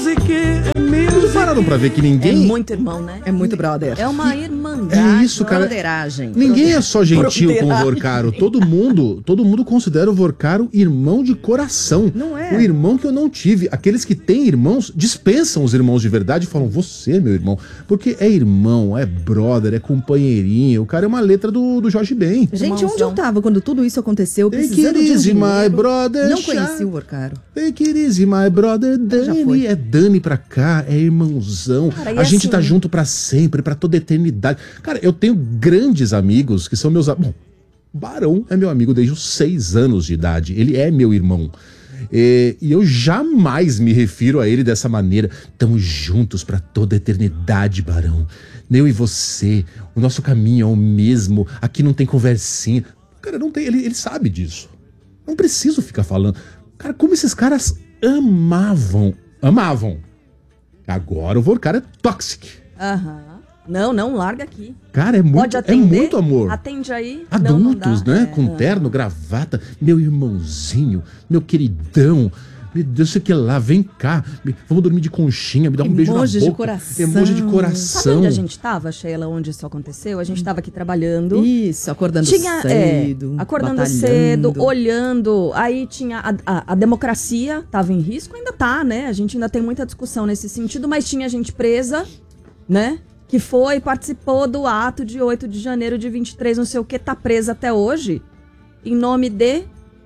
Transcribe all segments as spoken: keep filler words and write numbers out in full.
music, music. Pararam pra ver que ninguém... É muito irmão, né? É muito brother. É uma irmandade. É isso, cara. Broderagem. Ninguém é só gentil com o Broderagem. Vorcaro. Todo mundo, todo mundo considera o Vorcaro irmão de coração. Não é? O irmão que eu não tive. Aqueles que têm irmãos dispensam os irmãos de verdade e falam, você é meu irmão. Porque é irmão, é brother, é companheirinho. O cara é uma letra do, do Jorge Ben. Gente, Irmãozão. onde eu tava quando tudo isso aconteceu? Take Precisando it de um easy, my dinheiro. brother. Não conheci o Vorcaro. Take it easy, my brother. Já Dani, foi. é Dani pra cá, é irmãozão. Cara, e a gente assim- tá junto pra sempre, pra toda eternidade. Cara, eu tenho grandes amigos que são meus... a- Bom, Barão é meu amigo desde os seis anos de idade. Ele é meu irmão. É, e eu jamais me refiro a ele dessa maneira. Tamo juntos pra toda eternidade, Barão. Eu e você, o nosso caminho é o mesmo. Aqui não tem conversinha. Cara, não tem, ele, ele sabe disso. Não preciso ficar falando. Cara, como esses caras amavam. Amavam. Agora o Vorcaro é toxic. Aham. Não, não, larga aqui. Cara, é Pode muito, é atender? muito amor. Atende aí. Adultos, Não, não dá. né? É, Com não. terno, gravata. Meu irmãozinho, meu queridão. Meu Deus, sei que lá, vem cá. Me- Vamos dormir de conchinha, me dá um beijo na boca. Emoji de coração. Emoji de Sabe coração. onde a gente tava, Sheila, onde isso aconteceu? A gente tava aqui trabalhando. Isso, acordando Tinha, cedo. é, acordando batalhando. cedo, olhando. Aí tinha a, a, a democracia, tava em risco, ainda tá, né? A gente ainda tem muita discussão nesse sentido, mas tinha gente presa, né? Que foi, participou do ato de oito de janeiro de vinte e três, não sei o que, tá presa até hoje, em nome de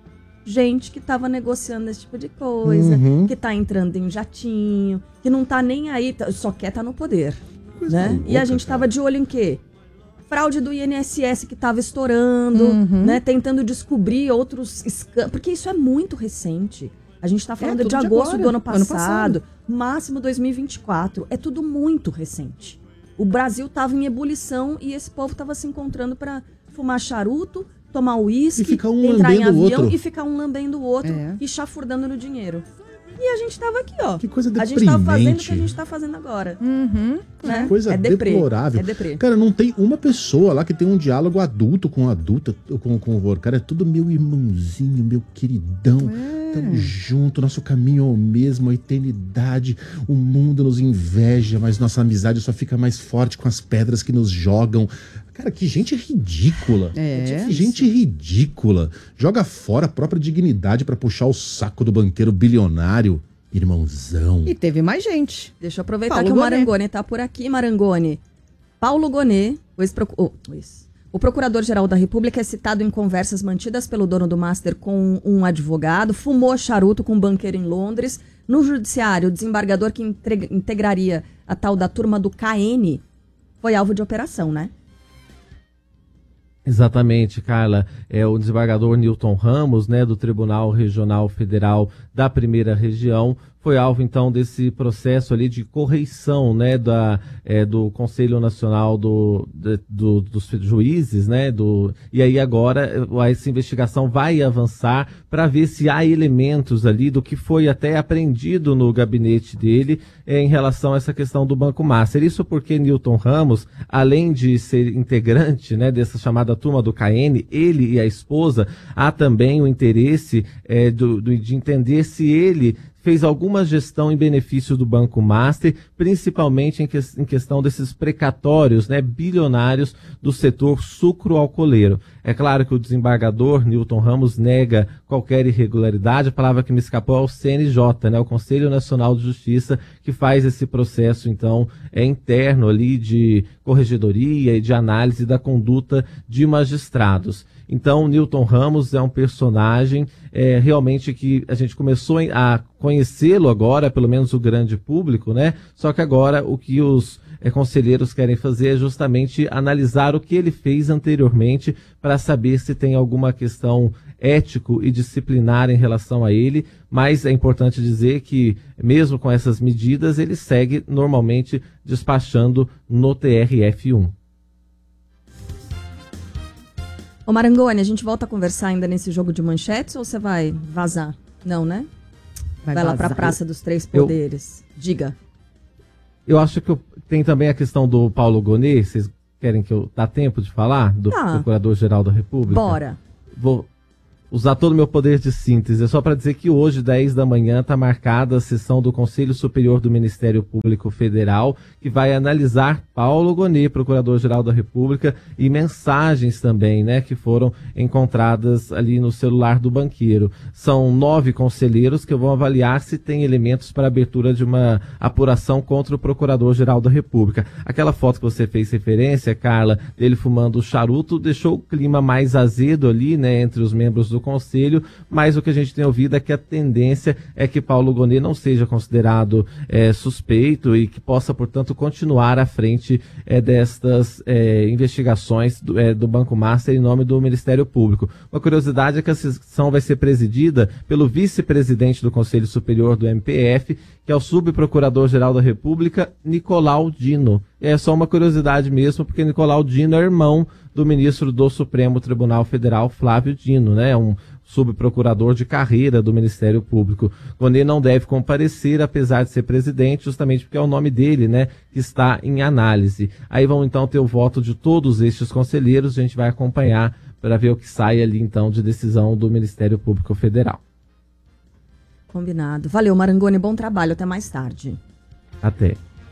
gente que tava negociando esse tipo de coisa, Uhum. que tá entrando em jatinho, que não tá nem aí, tá- só quer tá no poder, Coisa né? louca, E a gente cara. tava de olho em quê? Fraude do I N S S que tava estourando, Uhum. né? Tentando descobrir outros escândalos, porque isso é muito recente. A gente tá falando tudo de de agosto agora, do ano ano passado, passado. máximo dois mil e vinte e quatro. É tudo muito recente. O Brasil tava em ebulição e esse povo tava se encontrando pra fumar charuto, tomar uísque, E ficar um entrar em lambendo o avião outro. e ficar um lambendo o outro É. e chafurdando no dinheiro. E a gente tava aqui, ó. Que coisa A gente tava fazendo o que a deprimente. gente tá fazendo agora. Uhum. Né? Coisa é deprê, deplorável. É deprê. Cara, não tem uma pessoa lá que tem um diálogo adulto com adulta, com, com o Vorcaro. É tudo meu irmãozinho, meu queridão. Tamo junto, nosso caminho é o mesmo, a eternidade. O mundo nos inveja, mas nossa amizade só fica mais forte com as pedras que nos jogam. Cara, que gente ridícula. É. Que gente ridícula. Joga fora a própria dignidade pra puxar o saco do banqueiro bilionário. Irmãozão. E teve mais gente. Deixa eu aproveitar Paulo que o Gonet. Marangoni tá por aqui, Marangoni. Paulo Gonet, o, ex-procu- oh, o ex- o Procurador-Geral da República, é citado em conversas mantidas pelo dono do Master com um advogado, fumou charuto com um banqueiro em Londres. No judiciário, o desembargador que entre- integraria a tal da turma do K N foi alvo de operação, né? Exatamente, Carla. É o desembargador Newton Ramos, né, do Tribunal Regional Federal da Primeira Região, foi alvo então desse processo ali de correição, né, da, é, do Conselho Nacional do, de- do- dos Juízes, né, do, e aí agora eh, essa investigação vai avançar para ver se há elementos ali do que foi até apreendido no gabinete dele eh, em relação a essa questão do Banco Master. Isso porque Newton Ramos, além de ser integrante, né, dessa chamada turma do K N, ele e a esposa, há também o interesse eh, do, do- de entender se ele fez alguma gestão em benefício do Banco Master, principalmente em, que, em questão desses precatórios, né, bilionários do setor sucro-alcooleiro. É claro que o desembargador Newton Ramos nega qualquer irregularidade. A palavra que me escapou é o C N J, né, o Conselho Nacional de Justiça, que faz esse processo, então, é interno ali de corregedoria e de análise da conduta de magistrados. Então, Newton Ramos é um personagem é, realmente que a gente começou a conhecê-lo agora, pelo menos o grande público, né? Só que agora o que os é, conselheiros querem fazer é justamente analisar o que ele fez anteriormente para saber se tem alguma questão ético e disciplinar em relação a ele, mas é importante dizer que, mesmo com essas medidas, ele segue normalmente despachando no T R F um. Ô Marangoni, a gente volta a conversar ainda nesse jogo de manchetes ou você vai vazar? Não, né? Vai, vai lá pra Praça dos Três Poderes. Eu, Diga. Eu acho que eu, tem também a questão do Paulo Gonet. Vocês querem que eu dá tempo de falar? Do tá. Procurador-Geral da República? Bora. Vou, usar todo o meu poder de síntese, é só para dizer que hoje, dez da manhã, está marcada a sessão do Conselho Superior do Ministério Público Federal, que vai analisar Paulo Gonet, Procurador-Geral da República, e mensagens também, né, que foram encontradas ali no celular do banqueiro. São nove conselheiros que vão avaliar se tem elementos para abertura de uma apuração contra o Procurador-Geral da República. Aquela foto que você fez referência, Carla, dele fumando charuto, deixou o clima mais azedo ali, né, entre os membros do do Conselho, mas o que a gente tem ouvido é que a tendência é que Paulo Gonet não seja considerado é, suspeito e que possa, portanto, continuar à frente é, destas é, investigações do, é, do Banco Master em nome do Ministério Público. Uma curiosidade é que a sessão vai ser presidida pelo vice-presidente do Conselho Superior do M P F, que é o subprocurador-geral da República, Nicolau Dino. É só uma curiosidade mesmo, porque Nicolau Dino é irmão do ministro do Supremo Tribunal Federal, Flávio Dino, né? Um subprocurador de carreira do Ministério Público. Gonet não deve comparecer, apesar de ser presidente, justamente porque é o nome dele, né, que está em análise. Aí vão então ter o voto de todos estes conselheiros, a gente vai acompanhar para ver o que sai ali então de decisão do Ministério Público Federal. Combinado. Valeu, Marangoni, bom trabalho, até mais tarde. Até.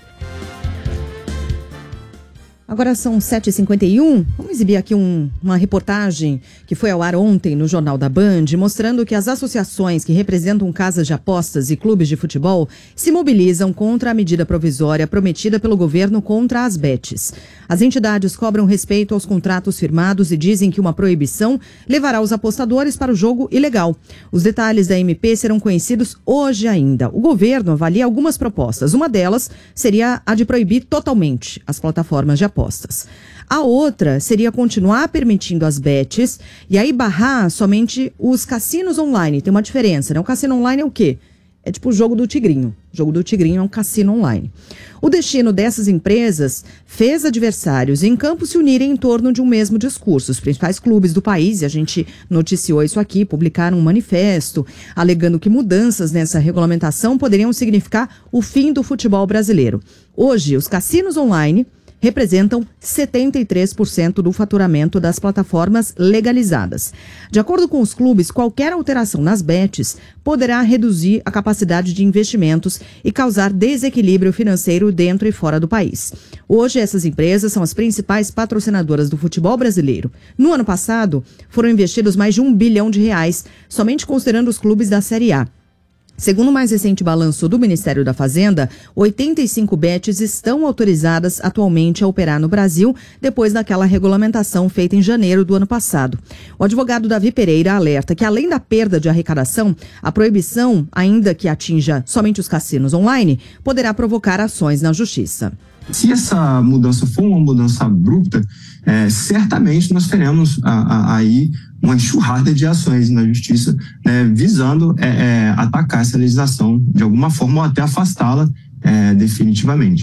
Agora são sete e cinquenta e um. Vamos exibir aqui um, uma reportagem que foi ao ar ontem no Jornal da Band, mostrando que as associações que representam casas de apostas e clubes de futebol se mobilizam contra a medida provisória prometida pelo governo contra as bets. As entidades cobram respeito aos contratos firmados e dizem que uma proibição levará os apostadores para o jogo ilegal. Os detalhes da M P serão conhecidos hoje ainda. O governo avalia algumas propostas. Uma delas seria a de proibir totalmente as plataformas de apostas. Apostas. A outra seria continuar permitindo as bets e aí barrar somente os cassinos online. Tem uma diferença, né? O cassino online é o quê? É tipo o jogo do Tigrinho. O jogo do Tigrinho é um cassino online. O destino dessas empresas fez adversários em campo se unirem em torno de um mesmo discurso. Os principais clubes do país, e a gente noticiou isso aqui, publicaram um manifesto alegando que mudanças nessa regulamentação poderiam significar o fim do futebol brasileiro. Hoje, os cassinos online representam setenta e três por cento do faturamento das plataformas legalizadas. De acordo com os clubes, qualquer alteração nas bets poderá reduzir a capacidade de investimentos e causar desequilíbrio financeiro dentro e fora do país. Hoje, essas empresas são as principais patrocinadoras do futebol brasileiro. No ano passado, foram investidos mais de um bilhão de reais, somente considerando os clubes da Série A. Segundo o mais recente balanço do Ministério da Fazenda, oitenta e cinco bets estão autorizadas atualmente a operar no Brasil, depois daquela regulamentação feita em janeiro do ano passado. O advogado Davi Pereira alerta que, além da perda de arrecadação, a proibição, ainda que atinja somente os cassinos online, poderá provocar ações na Justiça. Se essa mudança for uma mudança abrupta, é, certamente nós teremos a, a, aí uma enxurrada de ações na Justiça, né, visando é, é, atacar essa legislação de alguma forma ou até afastá-la é, definitivamente.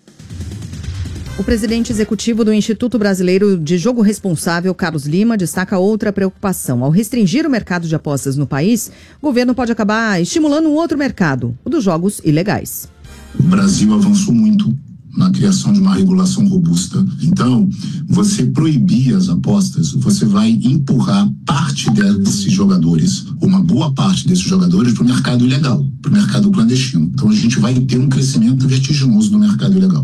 O presidente executivo do Instituto Brasileiro de Jogo Responsável, Carlos Lima, destaca outra preocupação. Ao restringir o mercado de apostas no país, o governo pode acabar estimulando um outro mercado, o dos jogos ilegais. O Brasil avançou muito na criação de uma regulação robusta. Então, você proibir as apostas, você vai empurrar parte desses jogadores, uma boa parte desses jogadores, para o mercado ilegal, para o mercado clandestino. Então, a gente vai ter um crescimento vertiginoso do mercado ilegal.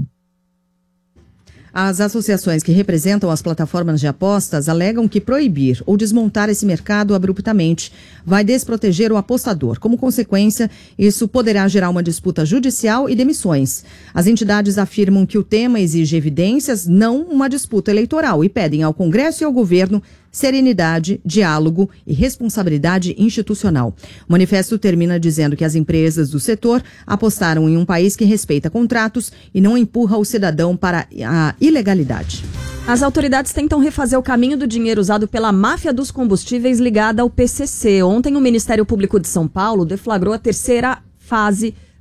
As associações que representam as plataformas de apostas alegam que proibir ou desmontar esse mercado abruptamente vai desproteger o apostador. Como consequência, isso poderá gerar uma disputa judicial e demissões. As entidades afirmam que o tema exige evidências, não uma disputa eleitoral, e pedem ao Congresso e ao governo serenidade, diálogo e responsabilidade institucional. O manifesto termina dizendo que as empresas do setor apostaram em um país que respeita contratos e não empurra o cidadão para a ilegalidade. As autoridades tentam refazer o caminho do dinheiro usado pela máfia dos combustíveis ligada ao P C C. Ontem, o Ministério Público de São Paulo deflagrou a terceira fase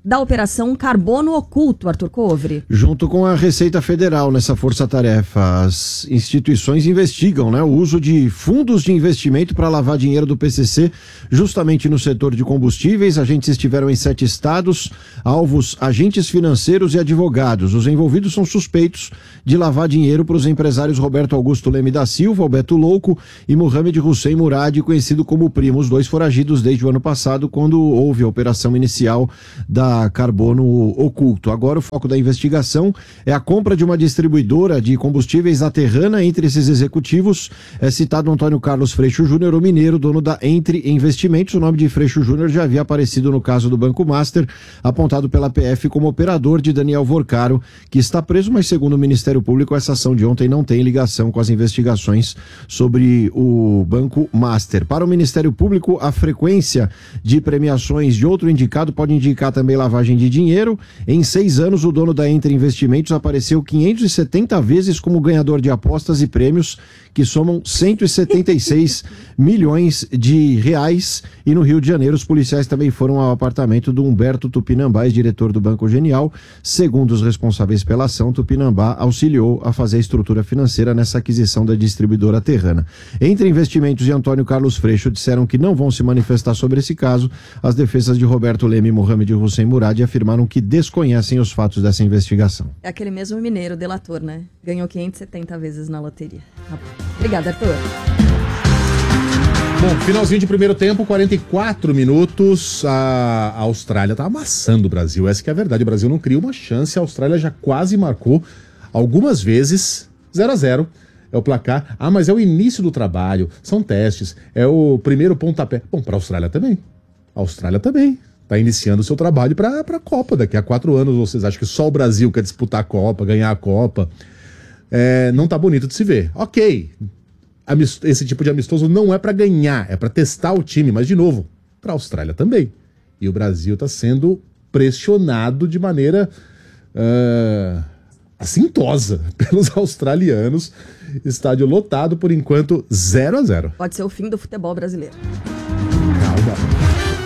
da Operação Carbono Oculto, Arthur Covre. Junto com a Receita Federal nessa força-tarefa, as instituições investigam, né, o uso de fundos de investimento para lavar dinheiro do P C C, justamente no setor de combustíveis. Agentes estiveram em sete estados, alvos agentes financeiros e advogados. Os envolvidos são suspeitos de lavar dinheiro para os empresários Roberto Augusto Leme da Silva, o Beto Louco, e Mohamed Hussein Murad, conhecido como Primo. Os dois foragidos desde o ano passado, quando houve a operação inicial da Carbono Oculto. Agora o foco da investigação é a compra de uma distribuidora de combustíveis na Terrana. Entre esses executivos é citado Antônio Carlos Freixo Júnior, o mineiro, dono da Entre Investimentos. O nome de Freixo Júnior já havia aparecido no caso do Banco Master, apontado pela P F como operador de Daniel Vorcaro, que está preso, mas segundo o Ministério Público, essa ação de ontem não tem ligação com as investigações sobre o Banco Master. Para o Ministério Público, a frequência de premiações de outro indicado pode indicar também lavagem de dinheiro. Em seis anos, o dono da Entre Investimentos apareceu quinhentas e setenta vezes como ganhador de apostas e prêmios, que somam cento e setenta e seis milhões de reais. E no Rio de Janeiro, os policiais também foram ao apartamento do Humberto Tupinambá, diretor do Banco Genial. Segundo os responsáveis pela ação, Tupinambá auxiliou a fazer a estrutura financeira nessa aquisição da distribuidora Terrana. Entre Investimentos e Antônio Carlos Freixo disseram que não vão se manifestar sobre esse caso. As defesas de Roberto Leme e Mohamed Hussein Murad afirmaram que desconhecem os fatos dessa investigação. É aquele mesmo mineiro delator, né? Ganhou quinhentas e setenta vezes na loteria. Tá bom. Obrigada, Arthur. Bom, finalzinho de primeiro tempo, quarenta e quatro minutos. A Austrália tá amassando o Brasil. Essa que é a verdade. O Brasil não cria uma chance. A Austrália já quase marcou algumas vezes. zero a zero é o placar. Ah, mas é o início do trabalho. São testes. É o primeiro pontapé. Bom, para a Austrália também. A Austrália também está iniciando o seu trabalho para a Copa daqui a quatro anos. Vocês acham que só o Brasil quer disputar a Copa, ganhar a Copa? É, não tá bonito de se ver. Ok, esse tipo de amistoso não é para ganhar, é para testar o time. Mas, de novo, para a Austrália também. E o Brasil está sendo pressionado de maneira uh, assintosa pelos australianos. Estádio lotado, por enquanto, zero a zero. Pode ser o fim do futebol brasileiro. Calma.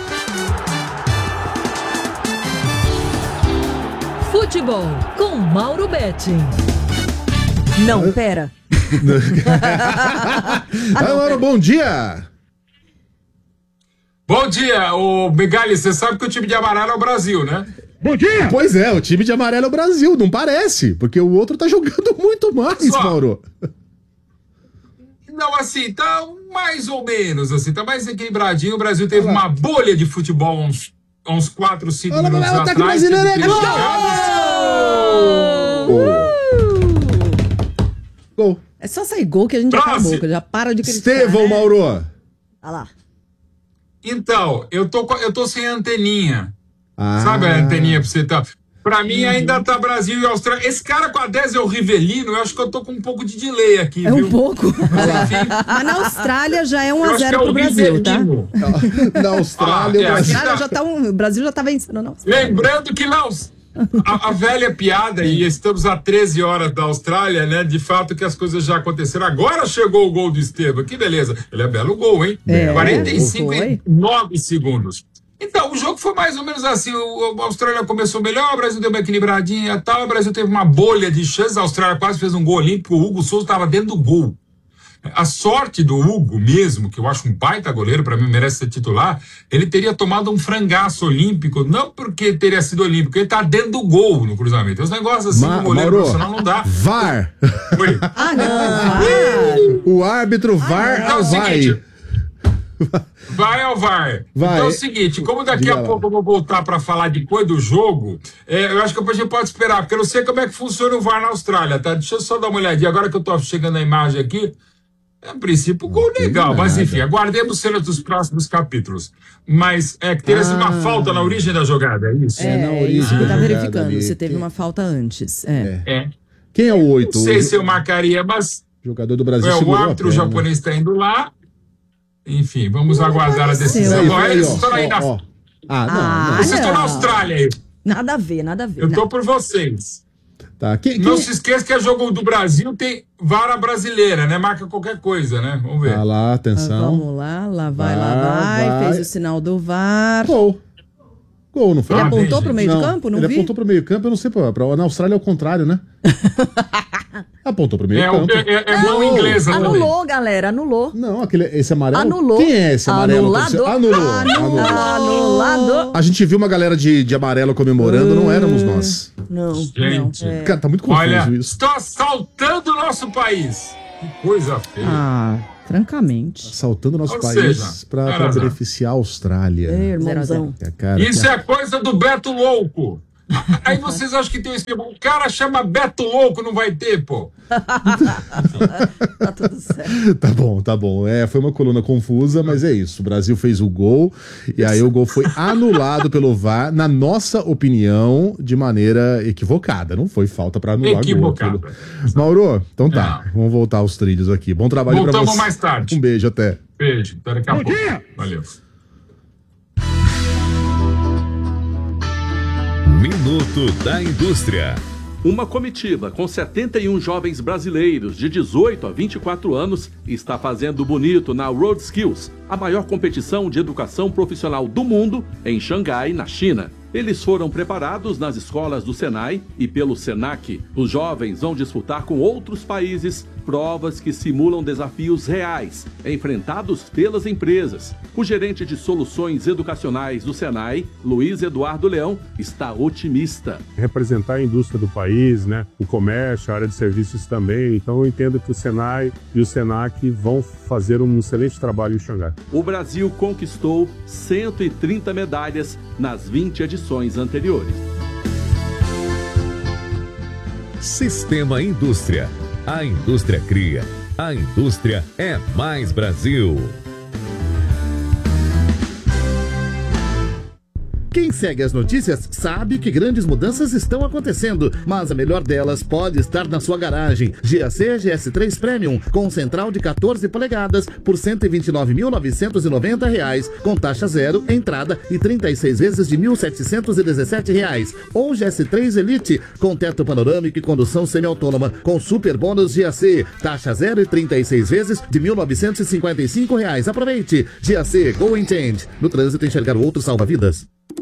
Futebol com Mauro Betti. Não, pera. ah, não, Mauro, bom dia. Bom dia, ô Megali, você sabe que o time de amarelo é o Brasil, né? Bom dia! Pois é, o time de amarelo é o Brasil, não parece, porque o outro tá jogando muito mais, Só... Mauro. Não, assim, tá mais ou menos, assim, tá mais equilibradinho. O Brasil teve uma bolha de futebol uns, uns quatro, cinco Olha, minutos galera, atrás. Tá é gol! É só sair gol que a gente já cala a boca, já para de criticar. Estevão, né? Mauro. Olha lá. Então, eu tô, eu tô sem anteninha. Ah. Sabe a anteninha pra você tá... Pra mim ainda tá Brasil e Austrália. Esse cara com a dez é o Rivelino, eu acho que eu tô com um pouco de delay aqui, é viu? É um pouco. Mas, enfim, Mas na Austrália já é um a zero é pro Brasil, Rivelino. Tá? Na Austrália, ah, o Brasil... Austrália já tá um, o Brasil já tá vencendo, não. Lembrando que na a, a velha piada, e estamos a treze horas da Austrália, né? De fato que as coisas já aconteceram. Agora chegou o gol do Esteban, que beleza. Ele é belo gol, hein? É, quarenta e cinco foi. em nove segundos. Então, o jogo foi mais ou menos assim, o, a Austrália começou melhor, o Brasil deu uma equilibradinha e tal, o Brasil teve uma bolha de chances, a Austrália quase fez um gol olímpico, o Hugo Souza estava dentro do gol. A sorte do Hugo mesmo, que eu acho um baita goleiro, para mim merece ser titular, ele teria tomado um frangaço olímpico, não porque teria sido olímpico, ele tá dentro do gol no cruzamento. Os negócios assim, Ma o goleiro Mauro, profissional não dá. V A R. Oi. Ah, não. O árbitro V A R Então é o vai. seguinte, vai ao V A R. Vai. Então é o seguinte, como daqui Diga a lá. pouco eu vou voltar para falar de coisa do jogo, é, eu acho que a gente pode esperar, porque eu não sei como é que funciona o V A R na Austrália, tá? Deixa eu só dar uma olhadinha, agora que eu tô chegando na imagem aqui, é, no princípio, gol legal, mas enfim, aguardemos cenas dos próximos capítulos. Mas é que teria sido uma falta na origem da jogada, é isso? É, na é origem isso que eu da tava jogada verificando. ali. Você teve uma falta antes. É. É. Quem é o oito? Não sei se eu marcaria, mas O jogador do Brasil é, o segurou a árbitro perna. japonês está indo lá. Enfim, vamos aguardar a decisão. Aí, Agora, aí, eles ó, estão aí ó, na... ó. Ah, não, Ah, não. Vocês estão na não. Austrália aí. Nada a ver, nada a ver. Eu tô não. por vocês. Tá. Quem, Não quem... se esqueça que é jogo do Brasil, tem vara brasileira, né? Marca qualquer coisa, né? Vamos ver. Tá lá, Ah, atenção. vamos lá, lá vai, Vai, lá vai. vai. Fez o sinal do V A R. Gol. Gol, não foi? Ele Ah, apontou bem, pro meio não, de campo? Não ele vi? apontou pro meio campo, eu não sei, pra, pra, na Austrália é o contrário, né? Apontou pro meio É, campo. é, é, é mão inglesa também. Anulou, galera, anulou. Não, aquele, esse amarelo. Anulou. Quem é esse amarelo? Anulado. Anulou. Anulou. Anulou. Anulado. A gente viu uma galera de, de amarelo comemorando, não éramos nós. Não, Gente, não. É. Cara, tá muito confuso olha, isso. estão assaltando o nosso país. Que coisa feia. Ah, francamente. Assaltando o nosso Ou país seja, pra, zero pra a zero. beneficiar a Austrália. É, irmãozão. É, cara, Isso cara. é coisa do Beto Louco. Aí vocês acham que tem esse... O cara chama Beto Louco, não vai ter, pô. Tá tudo certo. Tá bom, tá bom. É, foi uma coluna confusa, mas é isso. O Brasil fez o gol e aí o gol foi anulado pelo V A R, na nossa opinião, de maneira equivocada. Não foi falta pra anular Equivocada. gol. Mauro, então tá. É. Vamos voltar aos trilhos aqui. Bom trabalho pra você. Voltamos mais tarde. Um beijo, até. Beijo, até daqui a pouco. Valeu. Minuto da Indústria. Uma comitiva com setenta e um jovens brasileiros de dezoito a vinte e quatro anos está fazendo bonito na World Skills, a maior competição de educação profissional do mundo, em Xangai, na China. Eles foram preparados nas escolas do Senai e pelo Senac. Os jovens vão disputar com outros países provas que simulam desafios reais, enfrentados pelas empresas. O gerente de soluções educacionais do Senai, Luiz Eduardo Leão, está otimista. Representar a indústria do país, né? O comércio, a área de serviços também. Então eu entendo que o Senai e o Senac vão fazer um excelente trabalho em Xangai. O Brasil conquistou cento e trinta medalhas nas vinte edições anteriores. Sistema Indústria. A indústria cria. A indústria é mais Brasil. Quem segue as notícias sabe que grandes mudanças estão acontecendo, mas a melhor delas pode estar na sua garagem. G A C G S três Premium, com central de quatorze polegadas por cento e vinte e nove mil novecentos e noventa reais, com taxa zero, entrada e trinta e seis vezes de mil setecentos e dezessete reais. Ou G S três Elite, com teto panorâmico e condução semi-autônoma, com super bônus G A C, taxa zero e trinta e seis vezes de mil novecentos e cinquenta e cinco reais. Aproveite! G A C Go and Change. No trânsito, enxergar o outro salva vidas.